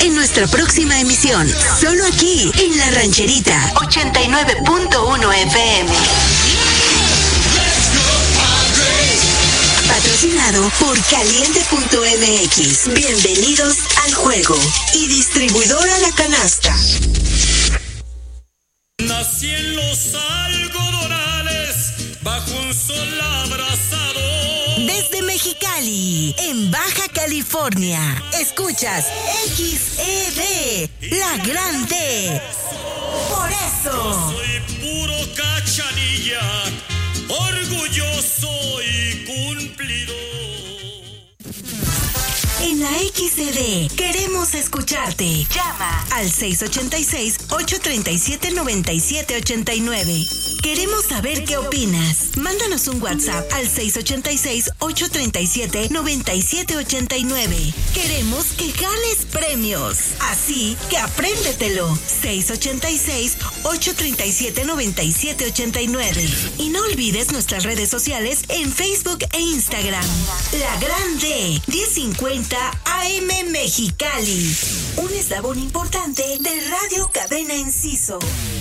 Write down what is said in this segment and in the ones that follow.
en nuestra próxima emisión. Solo aquí, en La Rancherita, 89.1 FM. Patrocinado por Caliente.mx. Bienvenidos al juego. Y distribuidora La Canasta. Nací en los algodonales, bajo un sol abrasador. Desde Mexicali, en Baja California, escuchas XED, La Grande. Por eso. Yo soy puro cachanilla, orgulloso y cumplido. En la XCD queremos escucharte. Llama al 686-837-9789. Queremos saber qué opinas. Mándanos un WhatsApp al 686-837-9789. Queremos que ganes premios. Así que apréndetelo. 686-837-9789. Y no olvides nuestras redes sociales en Facebook e Instagram. La Grande 1050 AM Mexicali. Un eslabón importante de Radio Cadena Enciso.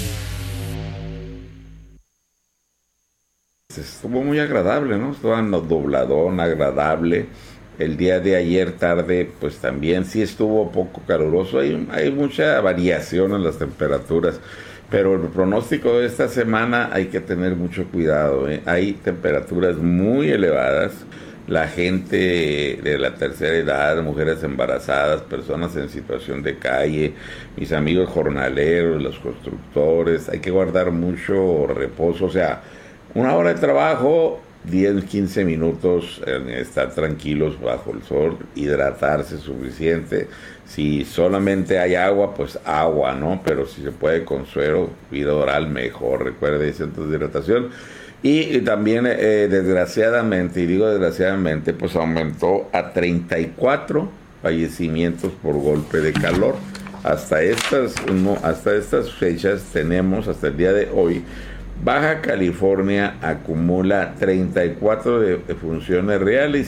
Estuvo muy agradable, ¿no? Estaba dobladón, agradable. El día de ayer tarde, pues también sí estuvo poco caluroso. Hay mucha variación en las temperaturas, pero el pronóstico de esta semana hay que tener mucho cuidado, ¿eh? Hay temperaturas muy elevadas. La gente de la tercera edad, mujeres embarazadas, personas en situación de calle, mis amigos jornaleros, los constructores, hay que guardar mucho reposo, o sea, una hora de trabajo, 10, 15 minutos, estar tranquilos bajo el sol, hidratarse suficiente. Si solamente hay agua, pues agua, ¿no? Pero si se puede con suero, vida oral, mejor. Recuerde, centros de hidratación. Y también, desgraciadamente, y digo desgraciadamente, pues aumentó a 34 fallecimientos por golpe de calor. Hasta estas fechas tenemos, hasta el día de hoy, Baja California acumula 34 defunciones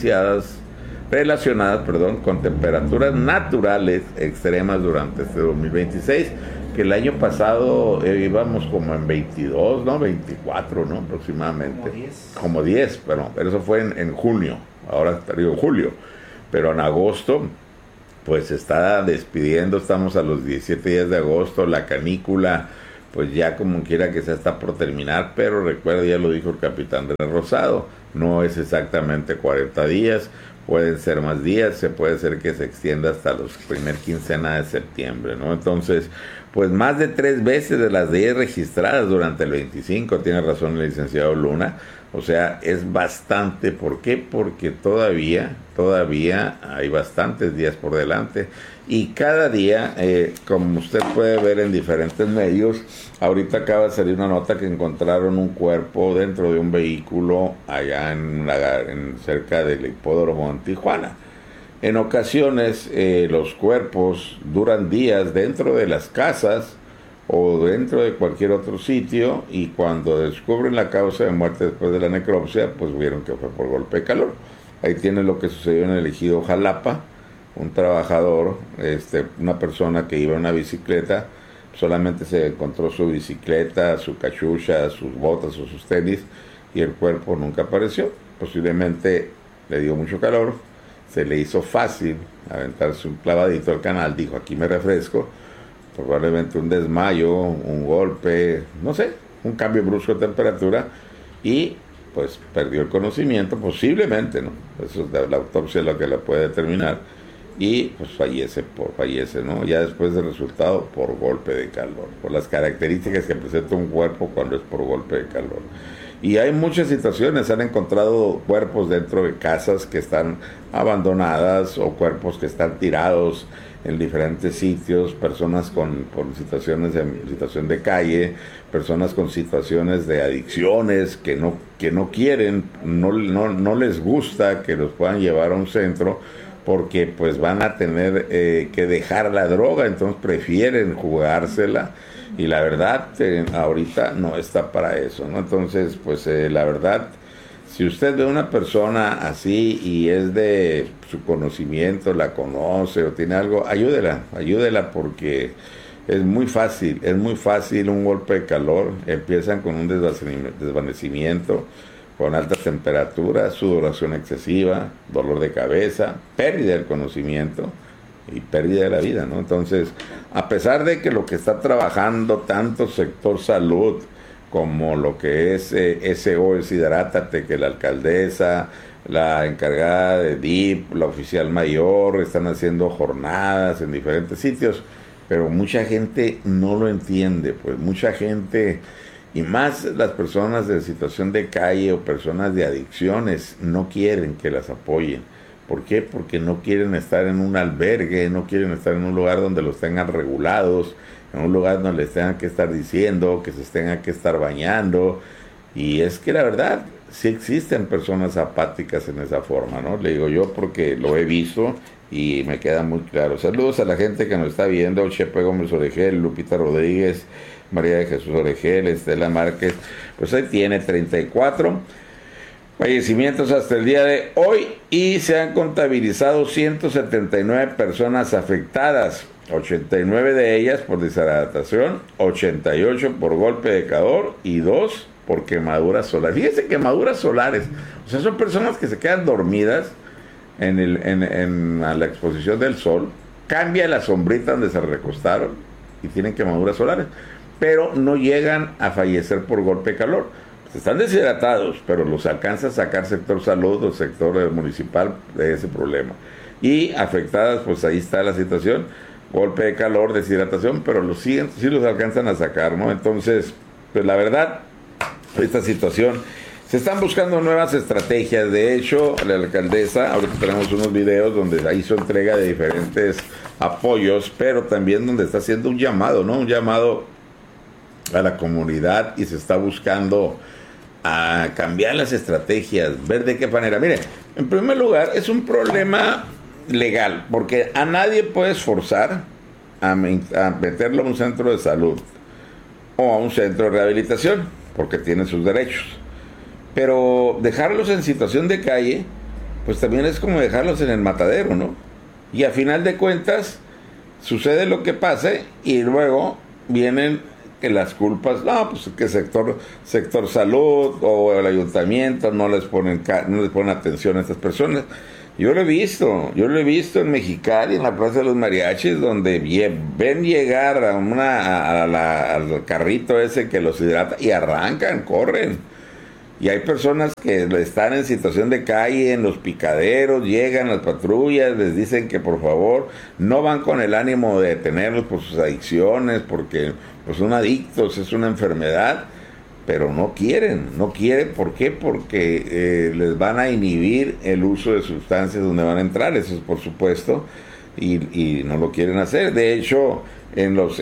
relacionadas con temperaturas naturales extremas durante este 2026, que el año pasado íbamos como en 22, ¿no? 24, ¿no? Aproximadamente. Como 10, pero eso fue en junio, ahora digo julio, pero en agosto, pues se está despidiendo, estamos a los 17 días de agosto, la canícula, pues ya como quiera que sea está por terminar, pero recuerda, ya lo dijo el capitán de Rosado, no es exactamente 40 días, pueden ser más días, se puede ser que se extienda hasta los primer quincena de septiembre, ¿no? Entonces, pues más de 3 veces de las 10 registradas durante el 25, tiene razón el licenciado Luna, o sea, es bastante. ¿Por qué? Porque todavía hay bastantes días por delante, y cada día, como usted puede ver en diferentes medios, ahorita acaba de salir una nota que encontraron un cuerpo dentro de un vehículo allá cerca del hipódromo en Tijuana. En ocasiones los cuerpos duran días dentro de las casas o dentro de cualquier otro sitio, y cuando descubren la causa de muerte después de la necropsia, pues vieron que fue por golpe de calor. Ahí tiene lo que sucedió en el ejido Jalapa. Un trabajador, una persona que iba en una bicicleta, solamente se encontró su bicicleta, su cachucha, sus botas o sus tenis, y el cuerpo nunca apareció. Posiblemente le dio mucho calor, se le hizo fácil aventarse un clavadito al canal, dijo aquí me refresco, probablemente un desmayo, un golpe, no sé, un cambio brusco de temperatura, y pues perdió el conocimiento, posiblemente, ¿no? Eso es la autopsia lo que la puede determinar, y pues fallece, ¿no? Ya después del resultado por golpe de calor, por las características que presenta un cuerpo cuando es por golpe de calor. Y hay muchas situaciones, han encontrado cuerpos dentro de casas que están abandonadas, o cuerpos que están tirados en diferentes sitios, personas con situación de calle, personas con situaciones de adicciones que no quieren, no les gusta que los puedan llevar a un centro, porque pues van a tener que dejar la droga, entonces prefieren jugársela, y la verdad ahorita no está para eso, ¿no? Entonces pues la verdad Si usted ve una persona así y es de su conocimiento, la conoce o tiene algo, ayúdela porque es muy fácil un golpe de calor. Empiezan con un desvanecimiento, con altas temperaturas, sudoración excesiva, dolor de cabeza, pérdida del conocimiento y pérdida de la vida, ¿no? Entonces, a pesar de que lo que está trabajando tanto sector salud como lo que es SOS Hidrátate, que la alcaldesa, la encargada de DIP, la oficial mayor, están haciendo jornadas en diferentes sitios, pero mucha gente no lo entiende, pues mucha gente, y más las personas de situación de calle o personas de adicciones, no quieren que las apoyen. ¿Por qué? Porque no quieren estar en un albergue, no quieren estar en un lugar donde los tengan regulados, en un lugar donde les tengan que estar diciendo, que se tengan que estar bañando. Y es que la verdad, sí existen personas apáticas en esa forma, ¿no? Le digo yo porque lo he visto y me queda muy claro. Saludos a la gente que nos está viendo, Chepe Gómez Oregel, Lupita Rodríguez, María de Jesús Oregel, Estela Márquez. Pues ahí tiene 34 fallecimientos hasta el día de hoy y se han contabilizado 179 personas afectadas, 89 de ellas por deshidratación, 88 por golpe de calor y 2 por quemaduras solares. Fíjense, quemaduras solares, o sea, son personas que se quedan dormidas en la exposición del sol, cambia la sombrita donde se recostaron y tienen quemaduras solares, pero no llegan a fallecer por golpe de calor. Están deshidratados, pero los alcanza a sacar sector salud o sector municipal de ese problema. Y afectadas, pues ahí está la situación, golpe de calor, deshidratación, pero los siguen, sí los alcanzan a sacar, ¿no? Entonces, pues la verdad, esta situación, se están buscando nuevas estrategias. De hecho, la alcaldesa, ahorita tenemos unos videos donde hizo entrega de diferentes apoyos, pero también donde está haciendo un llamado, ¿no? Un llamado a la comunidad y se está buscando a cambiar las estrategias, ver de qué manera. Mire, en primer lugar, es un problema legal, porque a nadie puedes forzar a meterlo a un centro de salud o a un centro de rehabilitación, porque tiene sus derechos. Pero dejarlos en situación de calle, pues también es como dejarlos en el matadero, ¿no? Y a final de cuentas, sucede lo que pase y luego vienen que las culpas, no, pues que sector salud o el ayuntamiento no les ponen atención a estas personas. Yo lo he visto en Mexicali, en la Plaza de los Mariachis, donde ven llegar al carrito ese que los hidrata y arrancan, corren. Y hay personas que están en situación de calle, en los picaderos, llegan las patrullas, les dicen que por favor no van con el ánimo de detenerlos por sus adicciones, porque pues son adictos, es una enfermedad, pero no quieren, ¿por qué? Porque les van a inhibir el uso de sustancias donde van a entrar, eso es por supuesto, y no lo quieren hacer. De hecho, en los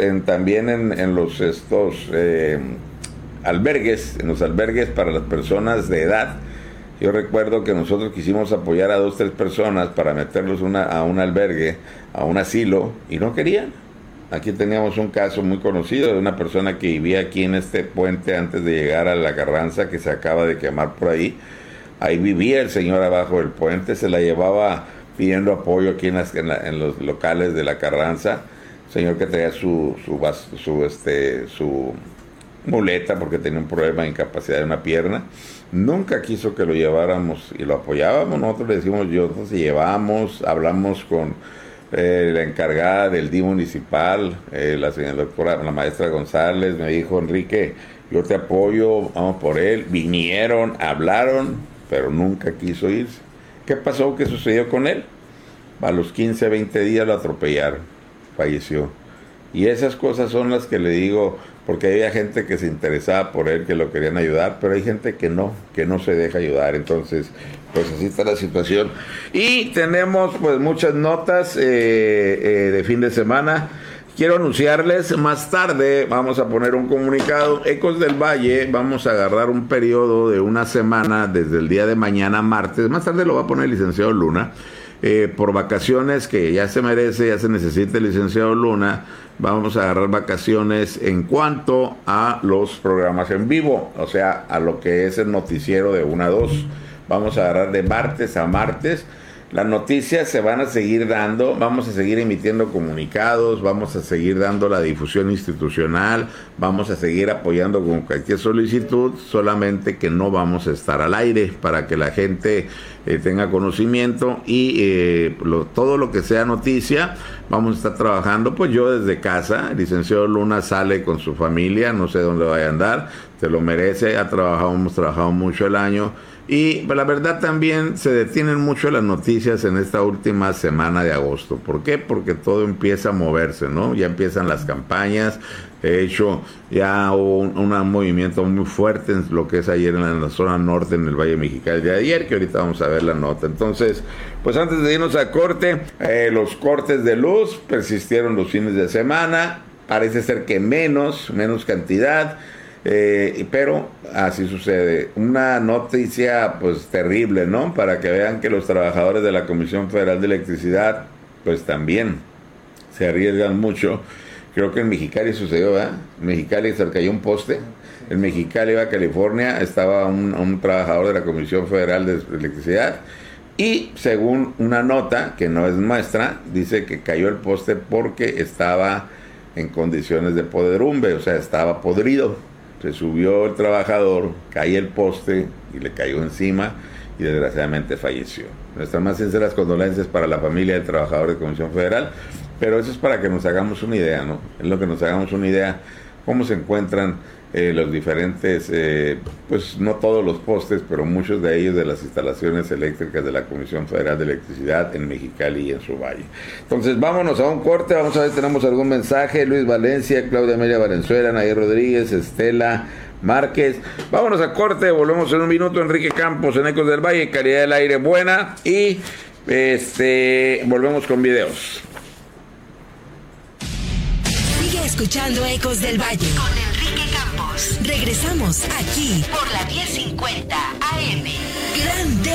albergues para las personas de edad, yo recuerdo que nosotros quisimos apoyar a 2 o 3 personas para meterlos a un albergue, a un asilo, y no querían. Aquí teníamos un caso muy conocido de una persona que vivía aquí en este puente antes de llegar a la Carranza, que se acaba de quemar por ahí. Ahí vivía el señor abajo del puente, se la llevaba pidiendo apoyo aquí en los locales de la Carranza. Señor que traía su muleta porque tenía un problema de incapacidad de una pierna. Nunca quiso que lo lleváramos y lo apoyábamos. Nosotros le decimos, nosotros llevamos, hablamos con la encargada del DIF municipal, la señora doctora, la maestra González, me dijo, Enrique, yo te apoyo, vamos por él. Vinieron, hablaron, pero nunca quiso irse. ¿Qué pasó? ¿Qué sucedió con él? A los 15, 20 días lo atropellaron, falleció. Y esas cosas son las que le digo, porque había gente que se interesaba por él, que lo querían ayudar, pero hay gente que no se deja ayudar. Entonces, pues así está la situación. Y tenemos pues muchas notas de fin de semana. Quiero anunciarles, más tarde vamos a poner un comunicado. Ecos del Valle, vamos a agarrar un periodo de una semana desde el día de mañana, martes. Más tarde lo va a poner el licenciado Luna. por vacaciones, que ya se merece, ya se necesita el licenciado Luna. Vamos a agarrar vacaciones en cuanto a los programas en vivo, o sea, a lo que es el noticiero de 1 a 2. Vamos a agarrar de martes a martes. Las noticias se van a seguir dando, vamos a seguir emitiendo comunicados, vamos a seguir dando la difusión institucional, vamos a seguir apoyando con cualquier solicitud, solamente que no vamos a estar al aire para que la gente tenga conocimiento y todo lo que sea noticia, vamos a estar trabajando, pues yo desde casa. El licenciado Luna sale con su familia, no sé dónde vaya a andar, se lo merece, hemos trabajado mucho el año. Y la verdad también se detienen mucho las noticias en esta última semana de agosto. ¿Por qué? Porque todo empieza a moverse, ¿no? Ya empiezan las campañas. De hecho, ya hubo un movimiento muy fuerte en lo que es ayer en la zona norte, en el Valle Mexicali de ayer, que ahorita vamos a ver la nota. Entonces, pues antes de irnos a corte, los cortes de luz persistieron los fines de semana. Parece ser que menos cantidad. Pero así sucede. Una noticia pues terrible, ¿no? Para que vean que los trabajadores de la Comisión Federal de Electricidad pues también se arriesgan mucho. Creo que en Mexicali sucedió, ¿verdad? En Mexicali se cayó un poste. En Mexicali, Baja California, estaba un trabajador de la Comisión Federal de Electricidad y según una nota que no es nuestra, dice que cayó el poste porque estaba en condiciones de podredumbre, o sea, estaba podrido. Se subió el trabajador, cae el poste y le cayó encima y desgraciadamente falleció. Nuestras más sinceras condolencias para la familia del trabajador de Comisión Federal, pero eso es para que nos hagamos una idea, ¿no? Es lo que nos hagamos una idea cómo se encuentran los diferentes, pues no todos los postes, pero muchos de ellos de las instalaciones eléctricas de la Comisión Federal de Electricidad en Mexicali y en su valle. Entonces vámonos a un corte, vamos a ver si tenemos algún mensaje. Luis Valencia, Claudia Amelia Valenzuela, Nayer Rodríguez, Estela Márquez. Vámonos a corte, volvemos en un minuto. Enrique Campos en Ecos del Valle, calidad del aire buena, y volvemos con videos. Sigue escuchando Ecos del Valle con Enrique Campos. Regresamos aquí por la 1050 AM. Grande.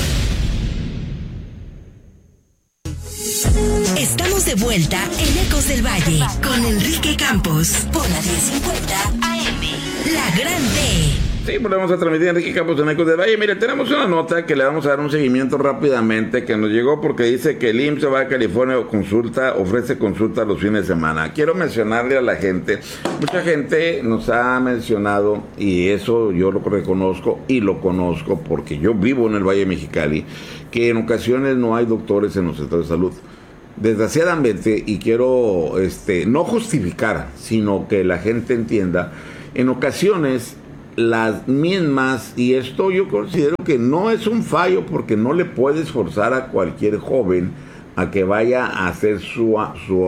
Estamos de vuelta en Ecos del Valle con Enrique Campos por la 1050 AM. La Grande. Sí, volvemos a transmitir Enrique Campos en Ecos del Valle. Mire, tenemos una nota que le vamos a dar un seguimiento rápidamente, que nos llegó porque dice que el IMSS de Baja California ofrece consulta los fines de semana. Quiero mencionarle a la gente, mucha gente nos ha mencionado, y eso yo lo reconozco y lo conozco porque yo vivo en el Valle Mexicali, que en ocasiones no hay doctores en los centros de salud. Desgraciadamente, y quiero no justificar, sino que la gente entienda, en ocasiones las mismas, y esto yo considero que no es un fallo porque no le puedes forzar a cualquier joven a que vaya a hacer su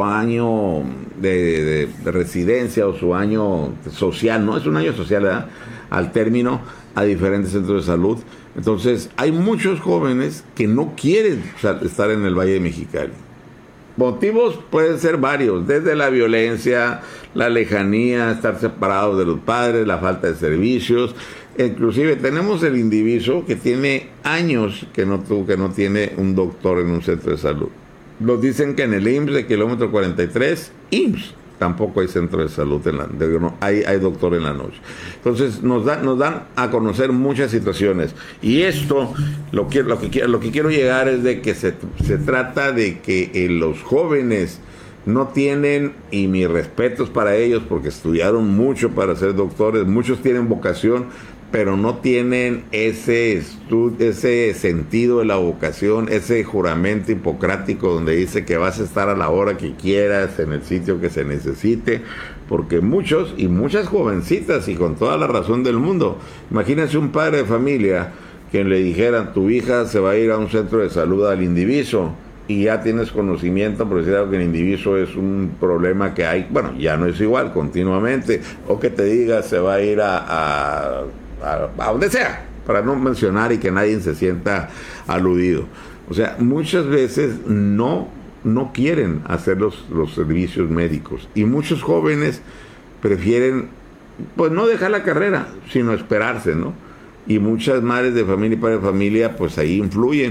año de residencia o su año social, no es un año social, ¿verdad? Al término, a diferentes centros de salud. Entonces hay muchos jóvenes que no quieren estar en el Valle de Mexicali. Motivos pueden ser varios, desde la violencia, la lejanía, estar separados de los padres, la falta de servicios. Inclusive tenemos el individuo que tiene años que no tiene un doctor en un centro de salud. Nos dicen que en el IMSS de kilómetro 43, IMSS, tampoco hay centro de salud, hay doctor en la noche. Entonces nos dan a conocer muchas situaciones. Y esto, lo que quiero llegar es de que se trata de que los jóvenes no tienen, y mis respetos para ellos, porque estudiaron mucho para ser doctores, muchos tienen vocación, pero no tienen ese sentido de la vocación, ese juramento hipocrático donde dice que vas a estar a la hora que quieras, en el sitio que se necesite, porque muchos y muchas jovencitas, y con toda la razón del mundo, imagínense un padre de familia que le dijeran, tu hija se va a ir a un centro de salud al Indiviso, y ya tienes conocimiento, pero si algo que el Indiviso es un problema que hay, bueno, ya no es igual continuamente, o que te diga se va a ir a donde sea, para no mencionar y que nadie se sienta aludido. O sea, muchas veces no quieren hacer los servicios médicos, y muchos jóvenes prefieren, pues, no dejar la carrera, sino esperarse, ¿no? Y muchas madres de familia y padres de familia, pues ahí influyen.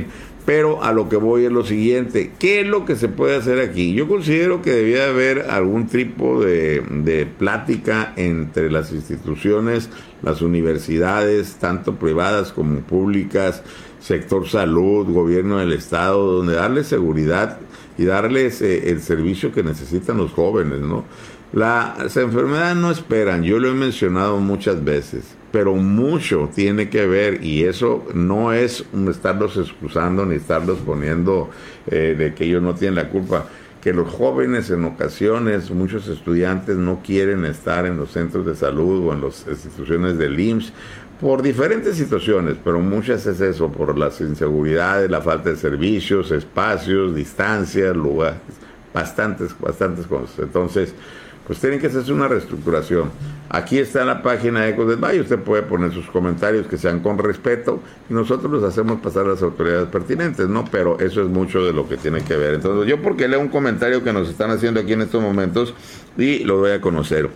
Pero a lo que voy es lo siguiente, ¿qué es lo que se puede hacer aquí? Yo considero que debía haber algún tipo de plática entre las instituciones, las universidades, tanto privadas como públicas, sector salud, gobierno del estado, donde darles seguridad y darles el servicio que necesitan los jóvenes, ¿no? Las enfermedades no esperan, yo lo he mencionado muchas veces, pero mucho tiene que ver, y eso no es estarlos excusando ni estarlos poniendo de que ellos no tienen la culpa, que los jóvenes en ocasiones, muchos estudiantes no quieren estar en los centros de salud o en las instituciones del IMSS por diferentes situaciones, pero muchas es eso, por las inseguridades, la falta de servicios, espacios, distancias, lugares, bastantes cosas. Entonces, pues tienen que hacerse una reestructuración. Aquí está la página de Ecos del Valle, usted puede poner sus comentarios que sean con respeto y nosotros los hacemos pasar a las autoridades pertinentes, ¿no? Pero eso es mucho de lo que tiene que ver. Entonces, yo porque leo un comentario que nos están haciendo aquí en estos momentos y lo doy a conocer.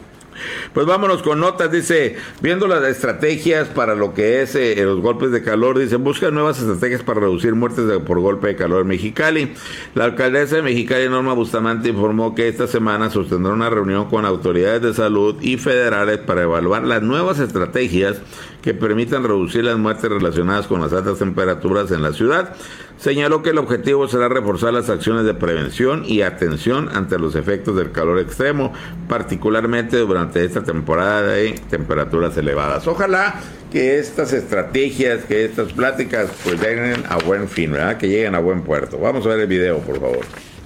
Pues vámonos con notas, dice, viendo las estrategias para lo que es los golpes de calor, dice, busca nuevas estrategias para reducir muertes por golpe de calor en Mexicali. La alcaldesa de Mexicali, Norma Bustamante, informó que esta semana sostendrá una reunión con autoridades de salud y federales para evaluar las nuevas estrategias que permitan reducir las muertes relacionadas con las altas temperaturas en la ciudad. Señaló que el objetivo será reforzar las acciones de prevención y atención ante los efectos del calor extremo, particularmente durante esta temporada de temperaturas elevadas. Ojalá que estas estrategias, que estas pláticas, pues lleguen a buen fin, ¿verdad? Que lleguen a buen puerto. Vamos a ver el video, por favor.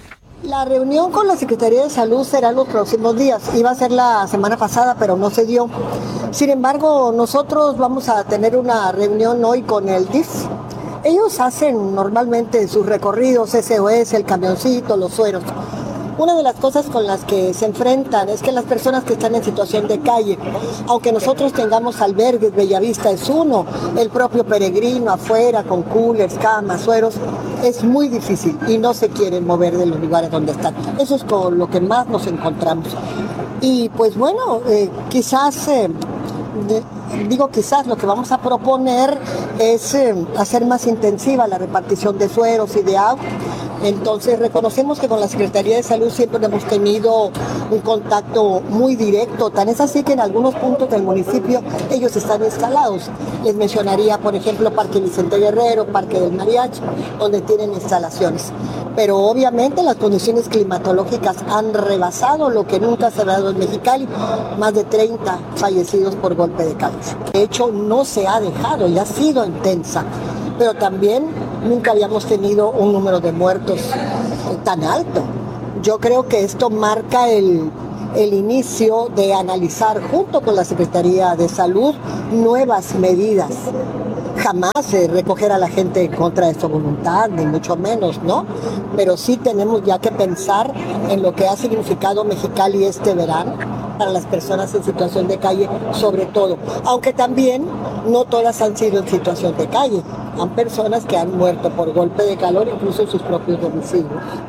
La reunión con la Secretaría de Salud será en los próximos días. Iba a ser la semana pasada, pero no se dio. Sin embargo, nosotros vamos a tener una reunión hoy con el DIF. Ellos hacen normalmente sus recorridos, SOS, el camioncito, los sueros. Una de las cosas con las que se enfrentan es que las personas que están en situación de calle, aunque nosotros tengamos albergues, Bellavista es uno, el propio Peregrino afuera con coolers, camas, sueros, es muy difícil y no se quieren mover de los lugares donde están. Eso es con lo que más nos encontramos. Y pues bueno, quizás lo que vamos a proponer es hacer más intensiva la repartición de sueros y de agua. Entonces reconocemos que con la Secretaría de Salud siempre hemos tenido un contacto muy directo, tan es así que en algunos puntos del municipio ellos están instalados. Les mencionaría, por ejemplo, Parque Vicente Guerrero, Parque del Mariachi, donde tienen instalaciones. Pero obviamente las condiciones climatológicas han rebasado lo que nunca se ha dado en Mexicali, más de 30 fallecidos por golpe de calor. De hecho, no se ha dejado y ha sido intensa, pero también nunca habíamos tenido un número de muertos tan alto. Yo creo que esto marca el inicio de analizar junto con la Secretaría de Salud nuevas medidas. Jamás recoger a la gente en contra de su voluntad, ni mucho menos, ¿no? Pero sí tenemos ya que pensar en lo que ha significado Mexicali este verano para las personas en situación de calle, sobre todo. Aunque también no todas han sido en situación de calle. Hay personas que han muerto por golpe de calor, incluso en sus propios domicilios.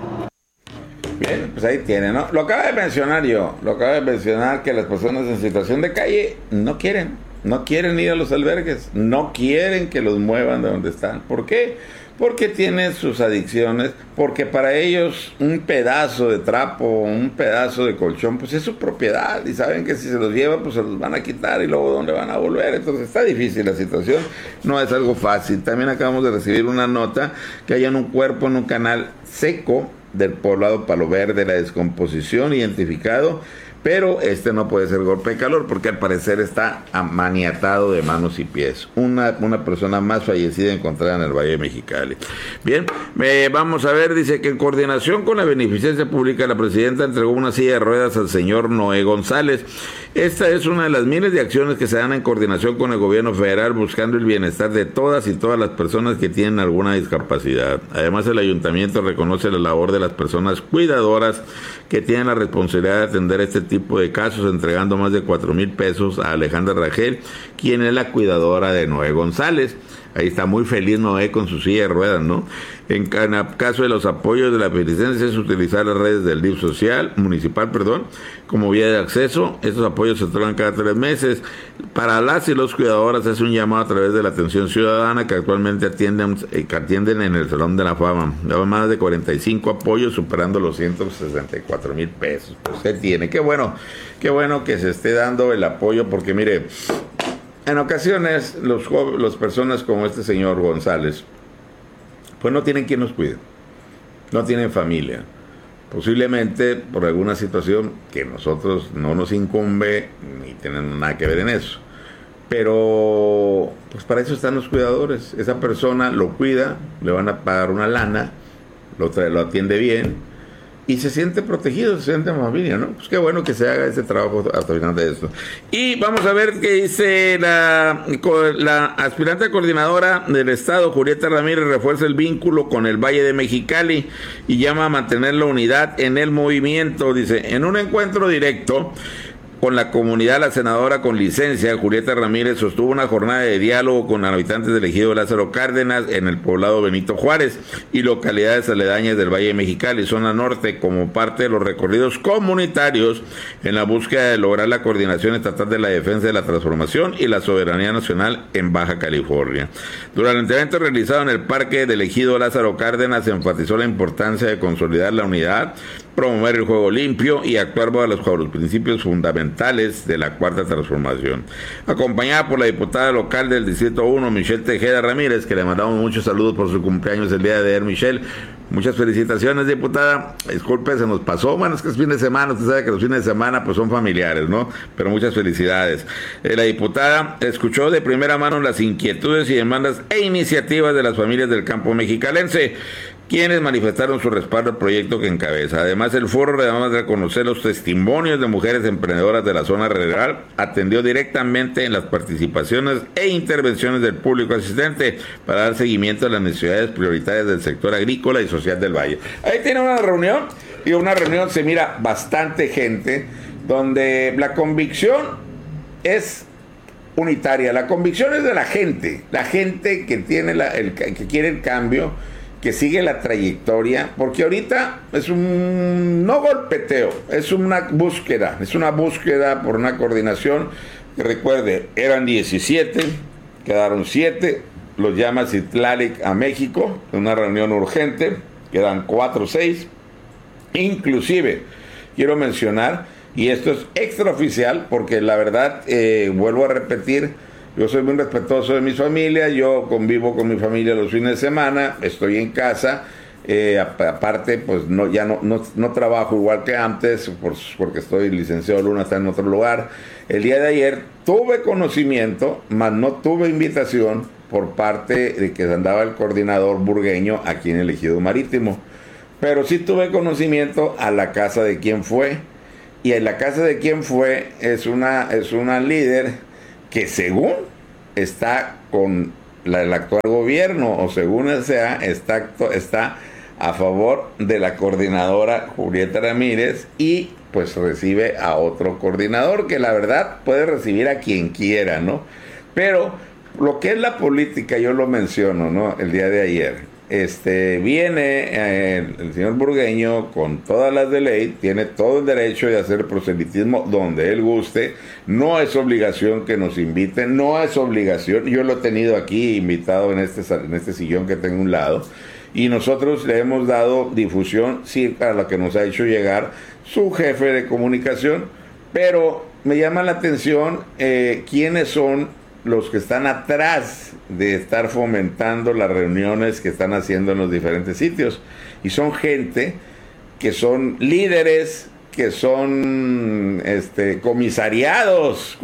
Bien, pues ahí tiene, ¿no? Lo acabo de mencionar yo, que las personas en situación de calle no quieren ir a los albergues, no quieren que los muevan de donde están. ¿Por qué? Porque tienen sus adicciones, porque para ellos un pedazo de trapo, un pedazo de colchón, pues es su propiedad y saben que si se los llevan, pues se los van a quitar y luego ¿dónde van a volver? Entonces está difícil la situación, no es algo fácil. También acabamos de recibir una nota que hay en un cuerpo en un canal seco del poblado Palo Verde, la descomposición identificado, pero no puede ser golpe de calor porque al parecer está maniatado de manos y pies. Una persona más fallecida encontrada en el Valle de Mexicali. Bien, vamos a ver, dice que en coordinación con la Beneficencia Pública, la presidenta entregó una silla de ruedas al señor Noé González. Esta es una de las miles de acciones que se dan en coordinación con el gobierno federal buscando el bienestar de todas y todas las personas que tienen alguna discapacidad. Además, el ayuntamiento reconoce la labor de las personas cuidadoras que tienen la responsabilidad de atender este tipo de casos, entregando más de 4,000 pesos a Alejandra Rangel, quien es la cuidadora de Noé González. Ahí está muy feliz Noé con su silla de ruedas, ¿no? En caso de los apoyos de la beneficencia es utilizar las redes del DIF municipal, como vía de acceso. Estos apoyos se otorgan cada 3 meses. Para las y los cuidadoras es un llamado a través de la atención ciudadana que actualmente atienden en el Salón de la Fama. Lleva más de 45 apoyos superando los 164,000 pesos. Pues se tiene. Qué bueno que se esté dando el apoyo porque mire, en ocasiones las personas como este señor González pues no tienen quien los cuide, no tienen familia, posiblemente por alguna situación que nosotros no nos incumbe ni tenemos nada que ver en eso, pero pues para eso están los cuidadores. Esa persona lo cuida, le van a pagar una lana, lo atiende bien y se siente protegido, se siente en familia, ¿no? Pues qué bueno que se haga ese trabajo hasta el final de esto. Y vamos a ver qué dice la aspirante coordinadora del Estado, Julieta Ramírez, refuerza el vínculo con el Valle de Mexicali y llama a mantener la unidad en el movimiento. Dice, en un encuentro directo con la comunidad, la senadora con licencia, Julieta Ramírez, sostuvo una jornada de diálogo con habitantes del ejido Lázaro Cárdenas en el poblado Benito Juárez y localidades aledañas del Valle de Mexicali, zona norte, como parte de los recorridos comunitarios en la búsqueda de lograr la coordinación estatal de la defensa de la transformación y la soberanía nacional en Baja California. Durante el evento realizado en el parque del ejido Lázaro Cárdenas se enfatizó la importancia de consolidar la unidad, promover el juego limpio y actuar bajo los principios fundamentales de la Cuarta Transformación. Acompañada por la diputada local del Distrito 1, Michelle Tejeda Ramírez, que le mandamos muchos saludos por su cumpleaños el día de ayer, Michelle. Muchas felicitaciones, diputada. Disculpe, se nos pasó. Bueno, es que es fin de semana. Usted sabe que los fines de semana pues son familiares, ¿no? Pero muchas felicidades. La diputada escuchó de primera mano las inquietudes y demandas e iniciativas de las familias del campo mexicalense, quienes manifestaron su respaldo al proyecto que encabeza. Además, el foro, además de reconocer los testimonios de mujeres emprendedoras de la zona rural, atendió directamente en las participaciones e intervenciones del público asistente para dar seguimiento a las necesidades prioritarias del sector agrícola y social del Valle. Ahí tiene una reunión, y una reunión se mira bastante gente, donde la convicción es unitaria. La convicción es de la gente que tiene que quiere el cambio, que sigue la trayectoria, porque ahorita es un no golpeteo, es una búsqueda por una coordinación. Que recuerde, eran 17, quedaron 7, los llama Citlalic a México, en una reunión urgente, quedan 4 o 6, inclusive quiero mencionar, y esto es extraoficial, porque la verdad, vuelvo a repetir, yo soy muy respetuoso de mi familia, yo convivo con mi familia los fines de semana, estoy en casa, aparte pues no trabajo igual que antes, porque estoy licenciado, Luna está en otro lugar. El día de ayer tuve conocimiento, mas no tuve invitación por parte de que andaba el coordinador burgueño aquí en el Ejido Marítimo, pero sí tuve conocimiento a la casa de quien fue, y en la casa de quien fue es una líder que según está con el actual gobierno, o según sea, está a favor de la coordinadora Julieta Ramírez, y pues recibe a otro coordinador, que la verdad puede recibir a quien quiera, ¿no? Pero lo que es la política, yo lo menciono, ¿no? El día de ayer. Viene el señor burgueño con todas las de ley, tiene todo el derecho de hacer proselitismo donde él guste, no es obligación que nos inviten, no es obligación, yo lo he tenido aquí invitado en este sillón que tengo a un lado, y nosotros le hemos dado difusión, sí, a la que nos ha hecho llegar su jefe de comunicación, pero me llama la atención quiénes son los que están atrás de estar fomentando las reuniones que están haciendo en los diferentes sitios, y son gente que son líderes, que son comisariados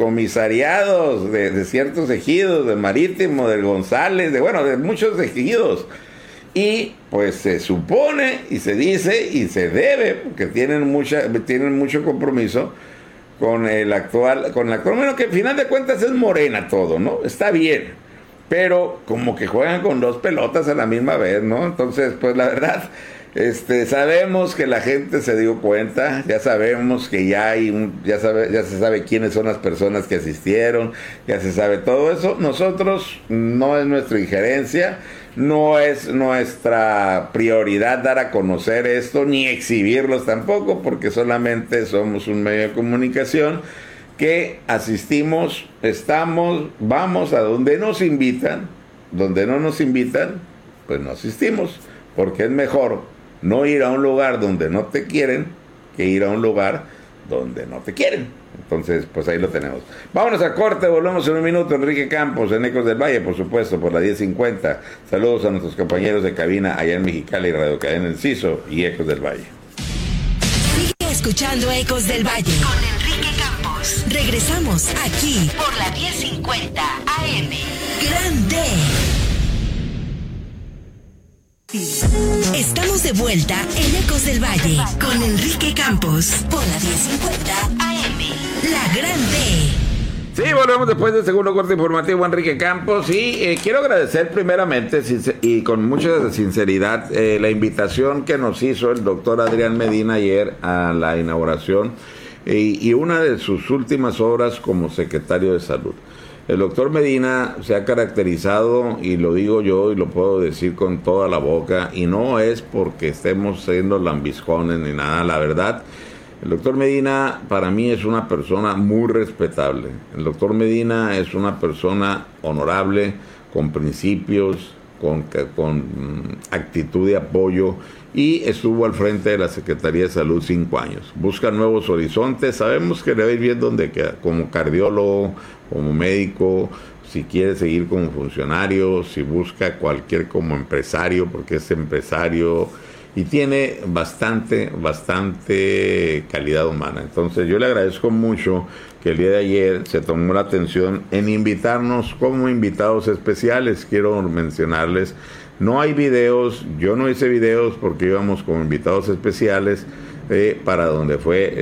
de ciertos ejidos, del Marítimo, del González, de muchos ejidos, y pues se supone y se dice y se debe, porque tienen mucho compromiso con el actual, bueno, que al final de cuentas es Morena todo, ¿no? Está bien, pero como que juegan con 2 pelotas a la misma vez, ¿no? Entonces, pues la verdad, Sabemos que la gente se dio cuenta, ya sabemos que ya se sabe quiénes son las personas que asistieron, ya se sabe todo eso. Nosotros, no es nuestra injerencia, no es nuestra prioridad dar a conocer esto, ni exhibirlos tampoco, porque solamente somos un medio de comunicación que asistimos, vamos a donde nos invitan. Donde no nos invitan, pues no asistimos, porque es mejor no ir a un lugar donde no te quieren que ir a un lugar donde no te quieren. Entonces, pues ahí lo tenemos. Vámonos a corte, volvemos en un minuto. Enrique Campos, en Ecos del Valle, por supuesto, por la 1050. Saludos a nuestros compañeros de cabina allá en Mexicali, Radio Cadena Enciso y Ecos del Valle. Sigue escuchando Ecos del Valle con Enrique Campos. Regresamos aquí por la 1050 AM. Grande. Estamos de vuelta en Ecos del Valle con Enrique Campos por la 1050 AM. La Grande. Sí, volvemos después del segundo corte informativo. Enrique Campos, y quiero agradecer primeramente y con mucha sinceridad la invitación que nos hizo el doctor Adrián Medina ayer a la inauguración y una de sus últimas obras como secretario de Salud. El doctor Medina se ha caracterizado, y lo digo yo y lo puedo decir con toda la boca, y no es porque estemos siendo lambiscones ni nada, la verdad. El doctor Medina para mí es una persona muy respetable. El doctor Medina es una persona honorable, con principios, con actitud de apoyo, y estuvo al frente de la Secretaría de Salud 5 años. Busca nuevos horizontes. Sabemos que le va a ir bien donde queda, como cardiólogo, como médico, si quiere seguir como funcionario, si busca cualquier como empresario, porque es empresario y tiene bastante calidad humana. Entonces yo le agradezco mucho que el día de ayer se tomó la atención en invitarnos como invitados especiales. Quiero mencionarles, no hay videos, yo no hice videos porque íbamos como invitados especiales para donde fue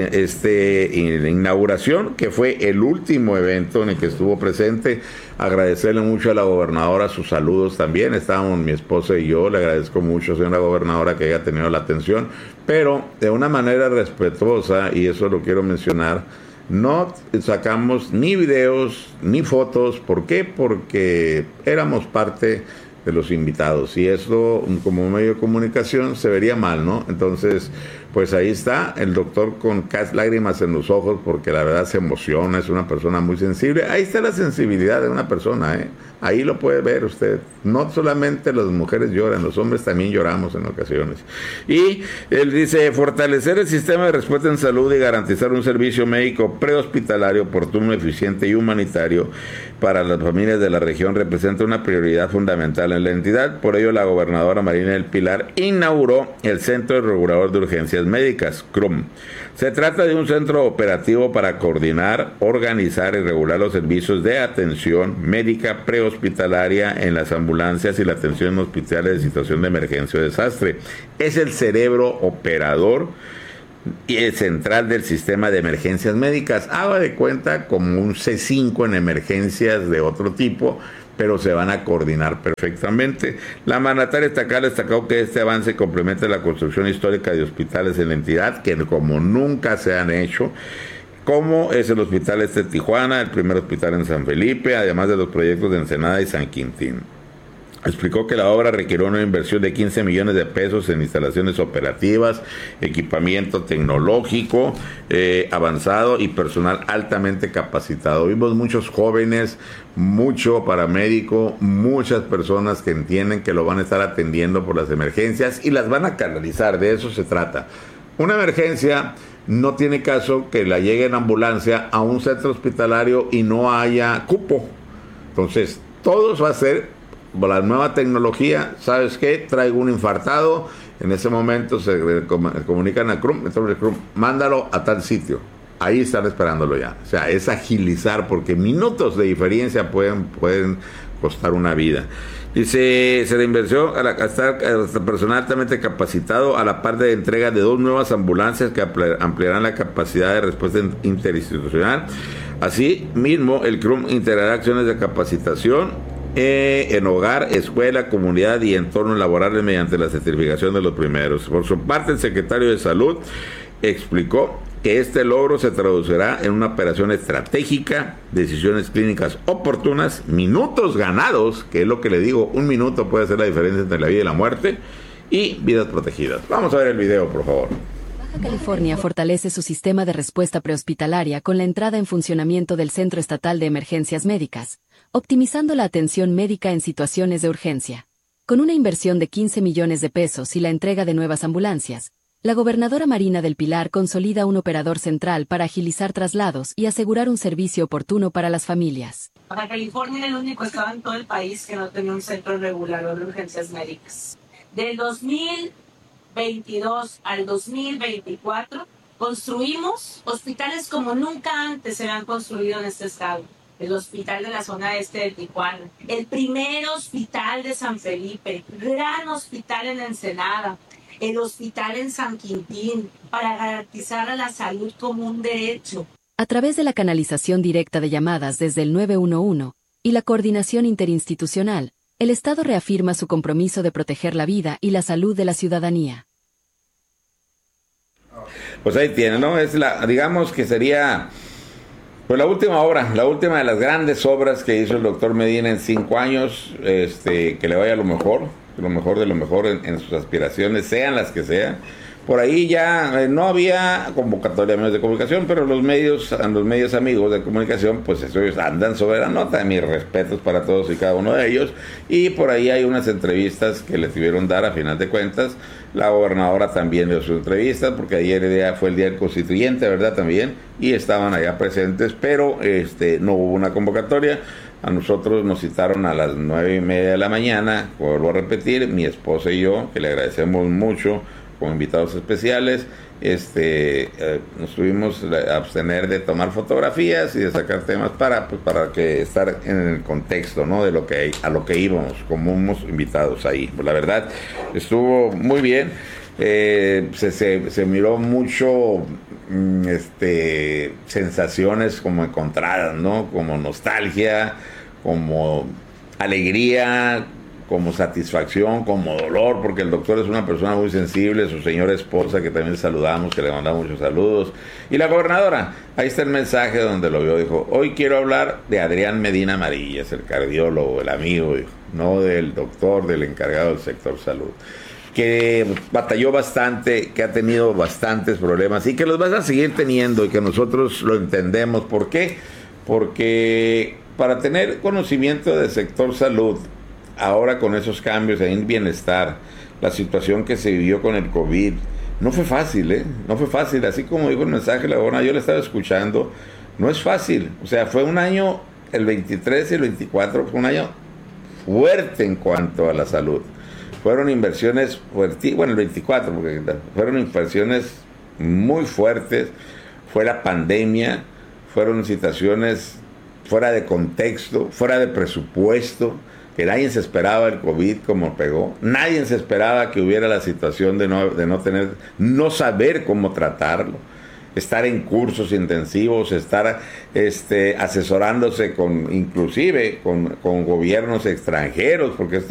la inauguración, que fue el último evento en el que estuvo presente. Agradecerle mucho a la gobernadora sus saludos también. Estábamos mi esposa y yo, le agradezco mucho, señora gobernadora, que haya tenido la atención, pero de una manera respetuosa, y eso lo quiero mencionar. No sacamos ni videos ni fotos. ¿Por qué? Porque éramos parte de los invitados, y esto como medio de comunicación se vería mal, ¿no? Entonces, pues ahí está el doctor con lágrimas en los ojos, porque la verdad se emociona, es una persona muy sensible. Ahí está la sensibilidad de una persona, ahí lo puede ver usted. No solamente las mujeres lloran, los hombres también lloramos en ocasiones. Y él dice: fortalecer el sistema de respuesta en salud y garantizar un servicio médico prehospitalario oportuno, eficiente y humanitario para las familias de la región representa una prioridad fundamental en la entidad. Por ello, la gobernadora Marina del Pilar inauguró el Centro Regulador de Urgencias Médicas, CRUM. Se trata de un centro operativo para coordinar, organizar y regular los servicios de atención médica prehospitalaria en las ambulancias y la atención en hospitales de situación de emergencia o desastre. Es el cerebro operador y el central del sistema de emergencias médicas. Haga de cuenta como un C5 en emergencias de otro tipo, pero se van a coordinar perfectamente. La mandataria estatal destacó que este avance complementa la construcción histórica de hospitales en la entidad, que como nunca se han hecho, como es el Hospital de Tijuana, el primer hospital en San Felipe, además de los proyectos de Ensenada y San Quintín. Explicó que la obra requirió una inversión de 15 millones de pesos en instalaciones operativas, equipamiento tecnológico avanzado y personal altamente capacitado. Vimos muchos jóvenes, mucho paramédico, muchas personas que entienden que lo van a estar atendiendo por las emergencias y las van a canalizar. De eso se trata. Una emergencia no tiene caso que la llegue en ambulancia a un centro hospitalario y no haya cupo. Entonces, todo va a ser la nueva tecnología. ¿Sabes qué? Traigo un infartado. En ese momento se comunican a CRUM, entonces el CRUM, mándalo a tal sitio. Ahí están esperándolo ya. O sea, es agilizar, porque minutos de diferencia pueden costar una vida. Dice, se le invirtió a estar personal altamente capacitado, a la par de entrega de 2 nuevas ambulancias que ampliarán la capacidad de respuesta interinstitucional. Así mismo, el CRUM integrará acciones de capacitación en hogar, escuela, comunidad y entornos laborales mediante la certificación de los primeros. Por su parte, el secretario de Salud explicó que este logro se traducirá en una operación estratégica, decisiones clínicas oportunas, minutos ganados, que es lo que le digo, un minuto puede hacer la diferencia entre la vida y la muerte, y vidas protegidas. Vamos a ver el video, por favor. Baja California fortalece su sistema de respuesta prehospitalaria con la entrada en funcionamiento del Centro Estatal de Emergencias Médicas, optimizando la atención médica en situaciones de urgencia. Con una inversión de 15 millones de pesos y la entrega de nuevas ambulancias, la gobernadora Marina del Pilar consolida un operador central para agilizar traslados y asegurar un servicio oportuno para las familias. Baja California era el único estado en todo el país que no tenía un centro regulador de urgencias médicas. Del 2022 al 2024, construimos hospitales como nunca antes se habían construido en este estado. El hospital de la zona este de Tijuana, el primer hospital de San Felipe, gran hospital en Ensenada, el hospital en San Quintín, para garantizar a la salud como un derecho. A través de la canalización directa de llamadas desde el 911 y la coordinación interinstitucional, el Estado reafirma su compromiso de proteger la vida y la salud de la ciudadanía. Pues ahí tiene, ¿no? Es digamos que sería pues la última obra, la última de las grandes obras que hizo el doctor Medina en 5 años, que le vaya lo mejor de lo mejor en sus aspiraciones, sean las que sean. Por ahí ya no había convocatoria de medios de comunicación, pero los medios amigos de comunicación, pues ellos andan sobre la nota. Mis respetos para todos y cada uno de ellos. Y por ahí hay unas entrevistas que le tuvieron dar a final de cuentas. La gobernadora también dio su entrevista, porque ayer fue el día del constituyente, ¿verdad? También, y estaban allá presentes, pero no hubo una convocatoria. A nosotros nos citaron a las 9:30 de la mañana, vuelvo a repetir, mi esposa y yo, que le agradecemos mucho, como invitados especiales, nos tuvimos a abstener de tomar fotografías y de sacar temas para que estar en el contexto, ¿no? De a lo que íbamos como unos invitados ahí. Pues la verdad estuvo muy bien. Se miró mucho sensaciones como encontradas, ¿no? Como nostalgia, como alegría, como satisfacción, como dolor, porque el doctor es una persona muy sensible, su señora esposa, que también saludamos, que le mandamos muchos saludos, y la gobernadora, ahí está el mensaje donde lo vio, dijo, hoy quiero hablar de Adrián Medina Amarillas, el cardiólogo, el amigo, dijo, no del doctor, del encargado del sector salud, que batalló bastante, que ha tenido bastantes problemas, y que los vas a seguir teniendo, y que nosotros lo entendemos. ¿Por qué? Porque para tener conocimiento del sector salud, ahora con esos cambios en bienestar, la situación que se vivió con el COVID, no fue fácil, no fue fácil, así como dijo el mensaje la gobernadora, yo le estaba escuchando, no es fácil, o sea, fue un año, el 23 y el 24, fue un año fuerte en cuanto a la salud, fueron inversiones fuertes, bueno, el 24, porque fueron inversiones muy fuertes, fue la pandemia, fueron situaciones fuera de contexto, fuera de presupuesto, que nadie se esperaba el COVID como pegó, nadie se esperaba que hubiera la situación de no saber cómo tratarlo, estar en cursos intensivos, estar asesorándose inclusive con gobiernos extranjeros, porque esto